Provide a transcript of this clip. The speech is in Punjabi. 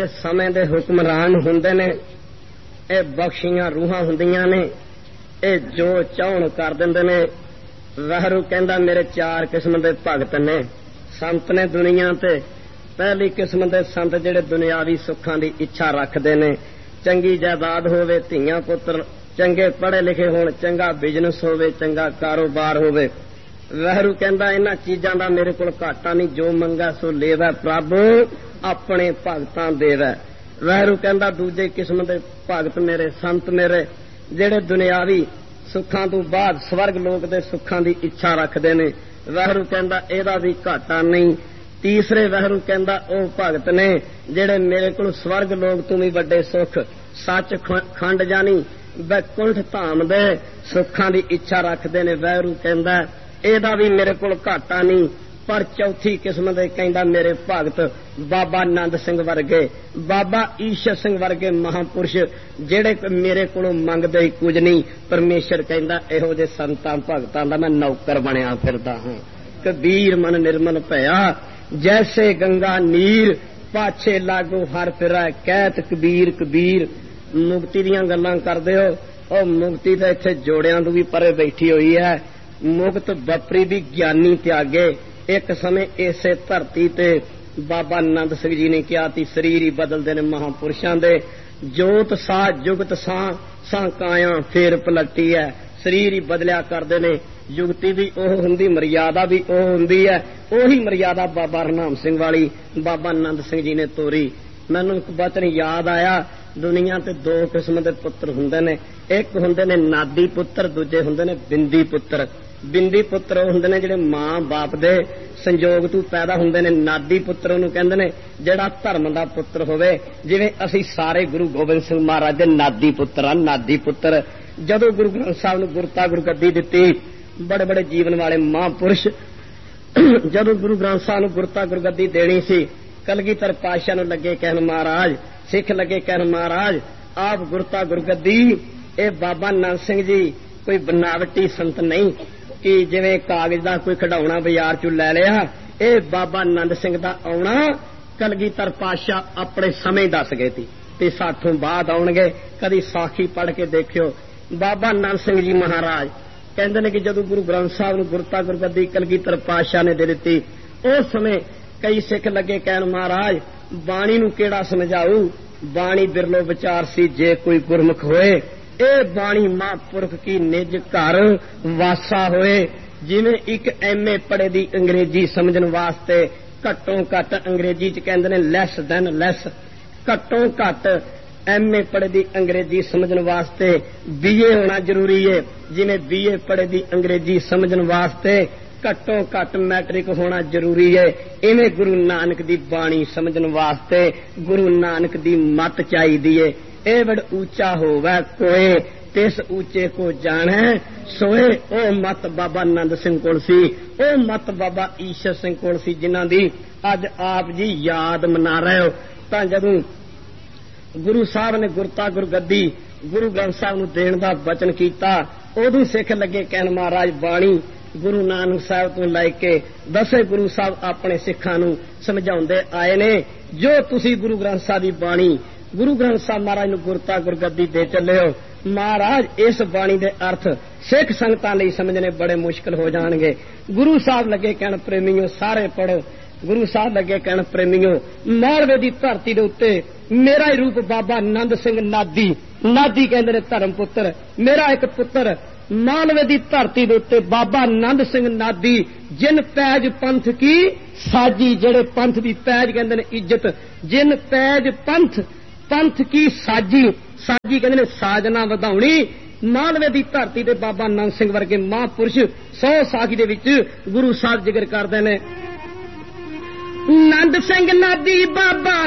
ਇਹ ਸਮੇਂ ਦੇ ਹੁਕਮਰਾਨ ਹੁੰਦੇ ਨੇ, ਇਹ ਬਖਸ਼ੀਆਂ ਰੂਹਾਂ ਹੁੰਦੀਆਂ ਨੇ, ਇਹ ਜੋ ਚਾਹਣ ਕਰ ਦਿੰਦੇ ਨੇ। ਵਾਹਿਗੁਰੂ ਕਹਿੰਦਾ ਮੇਰੇ 4 ਕਿਸਮ ਦੇ ਭਗਤ ਨੇ, ਸੰਤ ਨੇ ਦੁਨੀਆ ਤੇ। ਪਹਿਲੀ ਕਿਸਮ ਦੇ ਸੰਤ ਜਿਹੜੇ ਦੁਨਿਆਵੀ ਸੁੱਖਾਂ ਦੀ ਇੱਛਾ ਰੱਖਦੇ ਨੇ, ਚੰਗੀ ਜਾਇਦਾਦ ਹੋਵੇ, ਧੀਆਂ ਪੁੱਤਰ ਚੰਗੇ ਪੜ੍ਹੇ ਲਿਖੇ ਹੋਣ, ਚੰਗਾ ਬਿਜ਼ਨਸ ਹੋਵੇ, ਚੰਗਾ ਕਾਰੋਬਾਰ ਹੋਵੇ। ਵਾਹਿਗੁਰੂ ਕਹਿੰਦਾ ਇਹਨਾਂ ਚੀਜ਼ਾਂ ਦਾ ਮੇਰੇ ਕੋਲ ਘਾਟਾ ਨਹੀਂ, ਜੋ ਮੰਗਾ ਸੋ ਲੇਵੈ ਪ੍ਰਭ ਆਪਣੇ ਭਗਤਾਂ ਦੇਵੈ। ਵਾਹਿਗੁਰੂ ਕਹਿੰਦਾ ਦੂਜੇ ਕਿਸਮ ਦੇ ਭਗਤ ਮੇਰੇ, ਸੰਤ ਮੇਰੇ, ਜਿਹੜੇ ਦੁਨਿਆਵੀ ਸੁੱਖਾਂ ਤੋਂ ਬਾਅਦ ਸਵਰਗ ਲੋਕ ਦੇ ਸੁੱਖਾਂ ਦੀ ਇੱਛਾ ਰੱਖਦੇ ਨੇ। ਵਾਹਿਗੁਰੂ ਕਹਿੰਦਾ ਇਹਦਾ ਵੀ ਘਾਟਾ ਨਹੀਂ। ਤੀਸਰੇ ਵਾਹਿਗੁਰੂ ਕਹਿੰਦਾ ਉਹ ਭਗਤ ਨੇ ਜਿਹੜੇ ਮੇਰੇ ਕੋਲ ਸਵਰਗ ਲੋਕ ਤੋਂ ਵੀ ਵੱਡੇ ਸੁੱਖ, ਸੱਚ ਖੰਡ ਜਾਣੀ ਵੈਕੁੰਠ ਧਾਮ ਦੇ ਸੁੱਖਾਂ ਦੀ ਇੱਛਾ ਰੱਖਦੇ ਨੇ। ਵਾਹਿਗੁਰੂ ਕਹਿੰਦਾ ਇਹਦਾ ਵੀ ਮੇਰੇ ਕੋਲ ਘਾਟਾ ਨਹੀਂ। ਪਰ ਚੌਥੀ ਕਿਸਮ ਦੇ ਕਹਿੰਦਾ ਮੇਰੇ ਭਗਤ ਬਾਬਾ ਆਨੰਦ ਸਿੰਘ ਵਰਗੇ, ਬਾਬਾ ਈਸ਼ਰ ਸਿੰਘ ਵਰਗੇ ਮਹਾਂਪੁਰਸ਼, ਜਿਹੜੇ ਮੇਰੇ ਕੋਲੋਂ ਮੰਗਦੇ ਹੀ ਕੁਝ ਨਹੀਂ। ਪਰਮੇਸ਼ਰ ਕਹਿੰਦਾ ਇਹੋ ਜਿਹੇ ਸੰਤਾਂ ਭਗਤਾਂ ਦਾ ਮੈਂ ਨੌਕਰ ਬਣਿਆ ਫਿਰਦਾ ਹਾਂ। ਕਬੀਰ ਮਨ ਨਿਰਮਲ ਭਇਆ, ਜੈਸੇ ਗੰਗਾ ਨੀਰ, ਪਾਛੇ ਲਾਗੋ ਹਰ ਫਿਰੈ, ਕਹਿਤ ਕਬੀਰ ਕਬੀਰ। ਮੁਕਤੀ ਦੀਆਂ ਗੱਲਾਂ ਕਰਦੇ ਹੋ, ਉਹ ਮੁਕਤੀ ਤਾਂ ਇੱਥੇ ਜੋੜਿਆਂ ਤੋਂ ਵੀ ਪਰੇ ਬੈਠੀ ਹੋਈ ਹੈ। ਮੁਕਤ ਬਪਰੀ ਵੀ ਗਿਆਨੀ ਤਿਆਗੇ। ਇੱਕ ਸਮੇਂ ਇਸੇ ਧਰਤੀ ਤੇ ਬਾਬਾ ਆਨੰਦ ਸਿੰਘ ਜੀ ਨੇ ਕਿਹਾ ਸੀ ਸਰੀਰ ਹੀ ਬਦਲਦੇ ਨੇ ਮਹਾਂਪੁਰਸ਼ਾਂ ਦੇ। ਜੋਤ ਸਾਹ ਜੁਗਤ ਸਾਹ ਕਾਇਆ ਫੇਰ ਪਲਟੀ ਹੈ। ਸਰੀਰ ਹੀ ਬਦਲਿਆ ਕਰਦੇ ਨੇ। ਯੁਗਤੀ ਵੀ ਉਹ ਹੁੰਦੀ, ਮਰਿਆਦਾ ਵੀ ਉਹ ਹੁੰਦੀ ਹੈ। ਉਹੀ ਮਰਿਆਦਾ ਬਾਬਾ ਹਰਨਾਮ ਸਿੰਘ ਵਾਲੀ ਬਾਬਾ ਆਨੰਦ ਸਿੰਘ ਜੀ ਨੇ ਤੋਰੀ। ਮੈਨੂੰ ਇੱਕ ਬਚਨ ਯਾਦ ਆਇਆ, ਦੁਨੀਆ ਤੇ 2 ਕਿਸਮ ਦੇ ਪੁੱਤਰ ਹੁੰਦੇ ਨੇ। ਇੱਕ ਹੁੰਦੇ ਨੇ ਨਾਦੀ ਪੁੱਤਰ, ਦੂਜੇ ਹੁੰਦੇ ਨੇ ਬਿੰਦੀ ਪੁੱਤਰ। ਬਿੰਦੀ ਪੁੱਤਰ ਉਹ ਹੁੰਦੇ ਨੇ ਜਿਹੜੇ ਮਾਂ ਬਾਪ ਦੇ ਸੰਜੋਗ ਤੋਂ ਪੈਦਾ ਹੁੰਦੇ ਨੇ। ਨਾਦੀ ਪੁੱਤਰ ਉਹਨੂੰ ਕਹਿੰਦੇ ਨੇ ਜਿਹੜਾ ਧਰਮ ਦਾ ਪੁੱਤਰ ਹੋਵੇ। ਜਿਵੇਂ ਅਸੀਂ ਸਾਰੇ ਗੁਰੂ ਗੋਬਿੰਦ ਸਿੰਘ ਮਹਾਰਾਜ ਦੇ ਨਾਦੀ ਪੁੱਤਰ ਆ। ਨਾਦੀ ਪੁੱਤਰ ਜਦੋਂ ਗੁਰੂ ਗ੍ਰੰਥ ਸਾਹਿਬ ਨੂੰ ਗੁਰਤਾ ਗੁਰਗੱਦੀ ਦਿੱਤੀ, ਬੜੇ ਬੜੇ ਜੀਵਨ ਵਾਲੇ ਮਹਾਂਪੁਰਸ਼ ਜਦੋਂ ਗੁਰੂ ਗ੍ਰੰਥ ਸਾਹਿਬ ਨੂੰ ਗੁਰਤਾ ਗੁਰਗੱਦੀ ਦੇਣੀ ਸੀ, ਕਲਗੀਧਰ ਪਾਤਸ਼ਾਹ ਨੂੰ ਲੱਗੇ ਕਹਿਣ ਮਹਾਰਾਜ, ਸਿੱਖ ਲੱਗੇ ਕਹਿਣ ਮਹਾਰਾਜ ਆਪ ਗੁਰਤਾ ਗੁਰਗੱਦੀ। ਇਹ ਬਾਬਾ ਆਨੰਦ ਸਿੰਘ ਜੀ ਕੋਈ ਬਨਾਵਟੀ ਸੰਤ ਨਹੀਂ ਕਿ ਜਿਵੇਂ ਕਾਗਜ਼ ਦਾ ਕੋਈ ਖਿਡੌਣਾ ਬਾਜ਼ਾਰ ਚੋਂ ਲੈ ਲਿਆ। ਇਹ ਬਾਬਾ ਆਨੰਦ ਸਿੰਘ ਦਾ ਆਉਣਾ ਕਲਗੀਧਰ ਪਾਤਸ਼ਾਹ ਆਪਣੇ ਸਮੇਂ ਦੱਸ ਗਏ ਸੀ ਤੇ ਸਾਥੋਂ ਬਾਅਦ ਆਉਣਗੇ। ਕਦੀ ਸਾਖੀ ਪੜ੍ਹ ਕੇ ਦੇਖਿਓ। ਬਾਬਾ ਆਨੰਦ ਸਿੰਘ ਜੀ ਮਹਾਰਾਜ ਕਹਿੰਦੇ ਨੇ ਕਿ ਜਦੋਂ ਗੁਰੂ ਗ੍ਰੰਥ ਸਾਹਿਬ ਨੂੰ ਗੁਰਤਾ ਗੁਰਗੱਦੀ ਕਲਗੀਧਰ ਪਾਤਸ਼ਾਹ ਨੇ ਦੇ ਦਿੱਤੀ, ਉਸ ਸਮੇਂ ਕਈ ਸਿੱਖ ਲੱਗੇ ਕਹਿਣ ਮਹਾਰਾਜ ਬਾਣੀ ਨੂੰ ਕਿਹੜਾ ਸਮਝਾਊ, ਬਾਣੀ ਬਿਰਲੋ ਵਿਚਾਰ ਸੀ ਜੇ ਕੋਈ ਗੁਰਮੁਖ ਹੋਏ। ਇਹ ਬਾਣੀ ਮਹਾਂਪੁਰਖ ਕੀ ਨਿਜ ਘਰ ਵਾਸਾ ਹੋਏ। ਜਿਵੇਂ ਇੱਕ MA ਪੜ੍ਹੇ ਦੀ ਅੰਗਰੇਜ਼ੀ ਸਮਝਣ ਵਾਸਤੇ ਘੱਟੋ ਘੱਟ ਅੰਗਰੇਜ਼ੀ ਚ ਕਹਿੰਦੇ ਨੇ ਲੈਸ ਦੈਨ ਲੈਸ, ਘੱਟੋ ਘੱਟ MA ਪੜ੍ਹੇ ਦੀ ਅੰਗਰੇਜ਼ੀ ਸਮਝਣ ਵਾਸਤੇ BA ਹੋਣਾ ਜ਼ਰੂਰੀ ਹੈ। ਜਿਵੇਂ BA ਪੜ੍ਹੇ ਦੀ ਅੰਗਰੇਜ਼ੀ ਸਮਝਣ ਵਾਸਤੇ ਘੱਟੋ ਘੱਟ ਮੈਟ੍ਰਿਕ ਹੋਣਾ ਜ਼ਰੂਰੀ ਹੈ। ਇਵੇਂ ਗੁਰੂ ਨਾਨਕ ਦੀ ਬਾਣੀ ਸਮਝਣ ਵਾਸਤੇ ਗੁਰੂ ਨਾਨਕ ਦੀ ਮੱਤ ਚਾਹੀਦੀ ਹੈ। ਇਹ ਬੜ ਉੱਚਾ ਹੋਵੇ ਕੋਏ ਤਿਸ ਉੱਚੇ ਕੋ ਜਾਣੈ ਸੋਏ। ਉਹ ਮੱਤ ਬਾਬਾ ਆਨੰਦ ਸਿੰਘ ਕੋਲ ਸੀ, ਉਹ ਮੱਤ ਬਾਬਾ ਈਸ਼ਰ ਸਿੰਘ ਕੋਲ ਸੀ, ਜਿਨ੍ਹਾਂ ਦੀ ਅੱਜ ਆਪ ਜੀ ਯਾਦ ਮਨਾ ਰਹੇ ਹੋ। ਤਾਂ ਜਦੋਂ ਗੁਰੂ ਸਾਹਿਬ ਨੇ ਗੁਰਤਾ ਗੁਰਗੱਦੀ ਗੁਰੂ ਗ੍ਰੰਥ ਸਾਹਿਬ ਨੂੰ ਦੇਣ ਦਾ ਵਚਨ ਕੀਤਾ, ਉਦੋਂ ਸਿੱਖ ਲੱਗੇ ਕਹਿਣ ਮਹਾਰਾਜ ਬਾਣੀ ਗੁਰੂ ਨਾਨਕ ਸਾਹਿਬ ਤੋਂ ਲੈ ਕੇ 10 ਗੁਰੂ ਸਾਹਿਬ ਆਪਣੇ ਸਿੱਖਾਂ ਨੂੰ ਸਮਝਾਉਂਦੇ ਆਏ ਨੇ। ਜੋ ਤੁਸੀਂ ਗੁਰੂ ਗ੍ਰੰਥ ਸਾਹਿਬ ਦੀ ਬਾਣੀ ਗੁਰੂ ਗ੍ਰੰਥ ਸਾਹਿਬ ਮਹਾਰਾਜ ਨੂੰ ਗੁਰਤਾ ਗੁਰਗੱਦੀ ਦੇ ਚੱਲੇ ਹੋ, ਮਹਾਰਾਜ ਇਸ ਬਾਣੀ ਦੇ ਅਰਥ ਸਿੱਖ ਸੰਗਤਾਂ ਲਈ ਸਮਝਣੇ ਬੜੇ ਮੁਸ਼ਕਲ ਹੋ ਜਾਣਗੇ। ਗੁਰੂ ਸਾਹਿਬ ਲੱਗੇ ਕਹਿਣ ਪ੍ਰੇਮੀਓ ਸਾਰੇ ਪੜੋ। ਗੁਰੂ ਸਾਹਿਬ ਲੱਗੇ ਕਹਿਣ ਪ੍ਰੇਮੀਓ ਮਾਲਵੇ ਦੀ ਧਰਤੀ ਦੇ ਉੱਤੇ ਮੇਰਾ ਹੀ ਰੂਪ ਬਾਬਾ ਆਨੰਦ ਸਿੰਘ ਨਾਦੀ, ਨਾਦੀ ਕਹਿੰਦੇ ਨੇ ਧਰਮ ਪੁੱਤਰ। ਮੇਰਾ ਇੱਕ ਪੁੱਤਰ ਮਾਲਵੇ ਦੀ ਧਰਤੀ ਦੇ ਉੱਤੇ ਬਾਬਾ ਆਨੰਦ ਸਿੰਘ ਨਾਦੀ, ਜਿਨ ਪੈਜ ਪੰਥ ਕੀ ਸਾਜੀ। ਜਿਹੜੇ ਪੰਥ ਦੀ ਪੈਜ ਕਹਿੰਦੇ ਨੇ ਇੱਜ਼ਤ, ਜਿਨ ਪੈਜ ਪੰਥ ਕੀ ਸਾਜੀ। ਸਾਜੀ ਕਹਿੰਦੇ ਨੇ ਸਾਜਨਾ ਵਧਾਉਣੀ। ਮਾਲਵੇ ਦੀ ਧਰਤੀ ਤੇ ਬਾਬਾ ਆਨੰਦ ਸਿੰਘ ਵਰਗੇ ਮਹਾਂਪੁਰਸ਼ 100 ਸਾਖੀ ਦੇ ਵਿੱਚ ਗੁਰੂ ਸਾਹਿਬ ਜ਼ਿਕਰ ਕਰਦੇ ਨੇ। ਆਨੰਦ ਸਿੰਘ ਨਾਦੀ ਬਾਬਾ